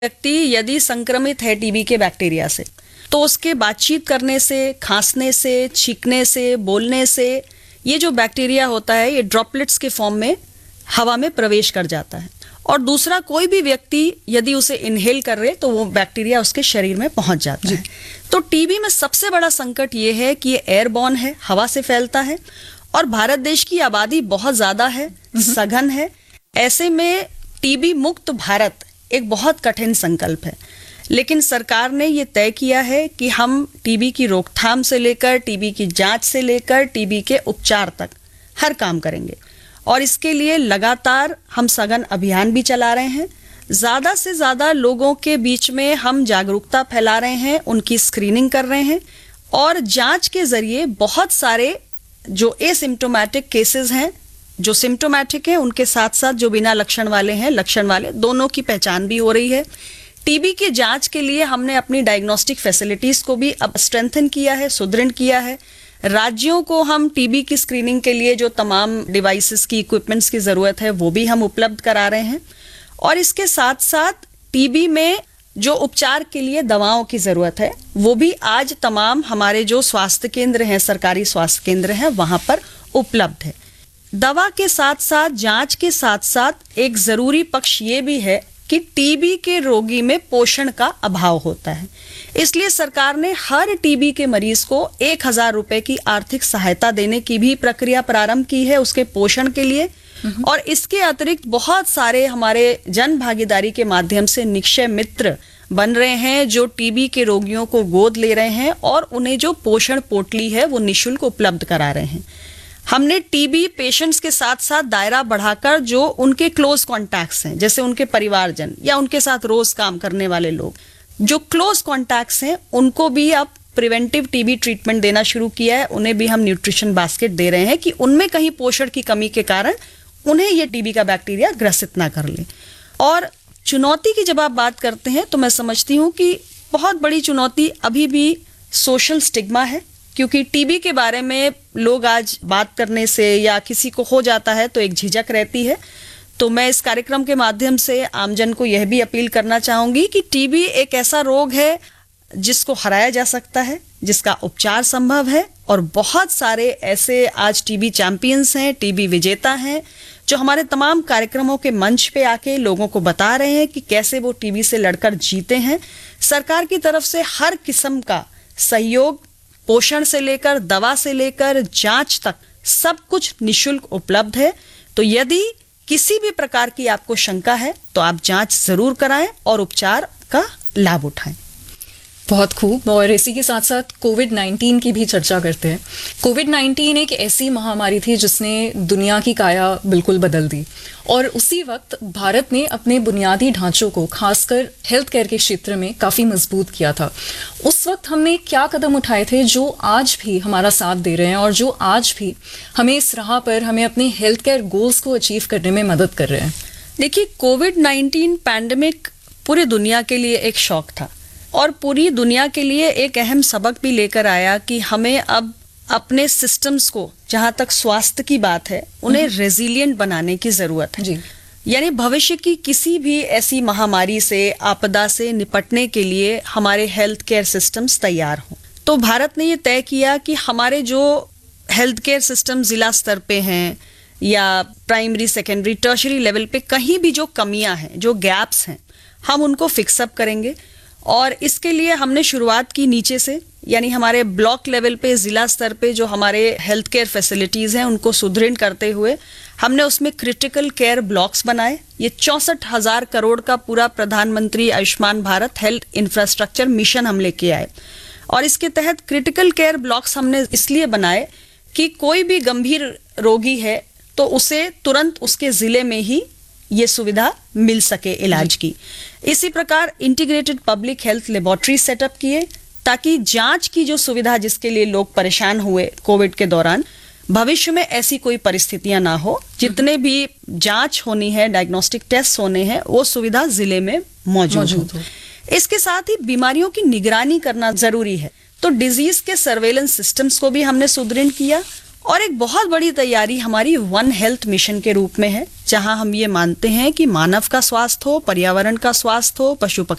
व्यक्ति यदि संक्रमित है टीबी के बैक्टीरिया से, तो उसके बातचीत करने से, खांसने से, छींकने से, बोलने से ये जो बैक्टीरिया होता है ये ड्रॉपलेट्स के फॉर्म में हवा में प्रवेश कर जाता है। और दूसरा कोई भी व्यक्ति यदि उसे इनहेल कर रहे तो वो बैक्टीरिया उसके शरीर में पहुंच जाता है। तो टीबी में सबसे बड़ा संकट ये है कि ये एयरबॉर्न है, हवा से फैलता है और भारत देश की आबादी बहुत ज्यादा है, सघन है। ऐसे में टीबी मुक्त भारत एक बहुत कठिन संकल्प है, लेकिन सरकार ने ये तय किया है कि हम टीबी की रोकथाम से लेकर, टीबी की जांच से लेकर, टीबी के उपचार तक हर काम करेंगे। और इसके लिए लगातार हम सघन अभियान भी चला रहे हैं। ज्यादा से ज्यादा लोगों के बीच में हम जागरूकता फैला रहे हैं, उनकी स्क्रीनिंग कर रहे हैं और जांच के जरिए बहुत सारे जो एसिम्प्टोमेटिक केसेस हैं, जो सिम्प्टोमेटिक हैं, उनके साथ साथ जो बिना लक्षण वाले हैं, लक्षण वाले, दोनों की पहचान भी हो रही है। टीबी के जांच के लिए हमने अपनी डायग्नोस्टिक फैसिलिटीज को भी अब स्ट्रेंथन किया है, सुदृढ़ किया है। राज्यों को हम टीबी की स्क्रीनिंग के लिए जो तमाम डिवाइसेस की, इक्विपमेंट्स की जरूरत है वो भी हम उपलब्ध करा रहे हैं। और इसके साथ साथ टीबी में जो उपचार के लिए दवाओं की जरूरत है वो भी आज तमाम हमारे जो स्वास्थ्य केंद्र हैं, सरकारी स्वास्थ्य केंद्र हैं, वहां पर उपलब्ध है। दवा के साथ साथ, जांच के साथ साथ एक जरूरी पक्ष ये भी है कि टीबी के रोगी में पोषण का अभाव होता है। इसलिए सरकार ने हर टीबी के मरीज को 1,000 रुपए की आर्थिक सहायता देने की भी प्रक्रिया प्रारंभ की है उसके पोषण के लिए। और इसके अतिरिक्त बहुत सारे हमारे जन भागीदारी के माध्यम से निक्षय मित्र बन रहे हैं जो टीबी के रोगियों को गोद ले रहे हैं और उन्हें जो पोषण पोटली है वो निःशुल्क उपलब्ध करा रहे हैं। हमने टीबी पेशेंट्स के साथ साथ दायरा बढ़ाकर जो उनके क्लोज कॉन्टैक्ट्स हैं, जैसे उनके परिवारजन या उनके साथ रोज काम करने वाले लोग, जो क्लोज कॉन्टैक्ट्स हैं, उनको भी अब प्रिवेंटिव टीबी ट्रीटमेंट देना शुरू किया है। उन्हें भी हम न्यूट्रिशन बास्केट दे रहे हैं कि उनमें कहीं पोषण की कमी के कारण उन्हें ये टीबी का बैक्टीरिया ग्रसित ना कर ले। और चुनौती की जब आप बात करते हैं तो मैं समझती हूँ कि बहुत बड़ी चुनौती अभी भी सोशल स्टिग्मा है, क्योंकि टीबी के बारे में लोग आज बात करने से या किसी को हो जाता है तो एक झिझक रहती है। तो मैं इस कार्यक्रम के माध्यम से आमजन को यह भी अपील करना चाहूंगी कि टीबी एक ऐसा रोग है जिसको हराया जा सकता है, जिसका उपचार संभव है और बहुत सारे ऐसे आज टीबी चैंपियंस हैं, टीबी विजेता हैं जो हमारे तमाम कार्यक्रमों के मंच पे आके लोगों को बता रहे हैं कि कैसे वो टीबी से लड़कर जीते हैं। सरकार की तरफ से हर किस्म का सहयोग, पोषण से लेकर, दवा से लेकर, जांच तक सब कुछ निःशुल्क उपलब्ध है। तो यदि किसी भी प्रकार की आपको शंका है तो आप जांच जरूर कराएं और उपचार का लाभ उठाएं। बहुत खूब। और इसी के साथ साथ कोविड-19 की भी चर्चा करते हैं। कोविड-19 एक ऐसी महामारी थी जिसने दुनिया की काया बिल्कुल बदल दी और उसी वक्त भारत ने अपने बुनियादी ढांचों को, खासकर हेल्थ केयर के क्षेत्र में, काफ़ी मजबूत किया था। उस वक्त हमने क्या कदम उठाए थे जो आज भी हमारा साथ दे रहे हैं और जो आज भी हमें इस राह पर, हमें अपने हेल्थ केयर गोल्स को अचीव करने में मदद कर रहे हैं? देखिए, कोविड-19 पैंडेमिक पूरी दुनिया के लिए एक शौक था और पूरी दुनिया के लिए एक अहम सबक भी लेकर आया कि हमें अब अपने सिस्टम्स को, जहां तक स्वास्थ्य की बात है, उन्हें रेजिलिएंट बनाने की जरूरत है। यानी भविष्य की किसी भी ऐसी महामारी से, आपदा से निपटने के लिए हमारे हेल्थ केयर सिस्टम्स तैयार हों। तो भारत ने ये तय किया कि हमारे जो हेल्थ केयर सिस्टम जिला स्तर पे हैं या प्राइमरी, सेकेंडरी, टर्शरी लेवल पे कहीं भी जो कमियां हैं, जो गैप्स हैं, हम उनको फिक्सअप करेंगे। और इसके लिए हमने शुरुआत की नीचे से, यानी हमारे ब्लॉक लेवल पे, जिला स्तर पे जो हमारे हेल्थ केयर फैसिलिटीज हैं उनको सुदृढ़ करते हुए हमने उसमें क्रिटिकल केयर ब्लॉक्स बनाए। ये 64,000 करोड़ का पूरा प्रधानमंत्री Ayushman Bharat health infrastructure mission हम लेके आए और इसके तहत क्रिटिकल केयर ब्लॉक्स हमने इसलिए बनाए कि कोई भी गंभीर रोगी है तो उसे तुरंत उसके जिले में ही ये सुविधा मिल सके इलाज की। इसी प्रकार integrated public health laboratory setup किए ताकि जांच की जो सुविधा, जिसके लिए लोग परेशान हुए कोविड के दौरान, भविष्य में ऐसी कोई परिस्थितियां ना हो। जितने भी जांच होनी है, डायग्नोस्टिक टेस्ट होने हैं, वो सुविधा जिले में मौजूद हो। इसके साथ ही बीमारियों की निगरानी करना जरूरी है, तो डिजीज के सर्वेलेंस सिस्टम्स को भी हमने सुदृढ़ किया। और एक बहुत बड़ी तैयारी हमारी वन हेल्थ मिशन के रूप में है, जहां हम ये मानते हैं कि मानव का स्वास्थ्य हो, पर्यावरण का स्वास्थ्य हो, पशु पक्षी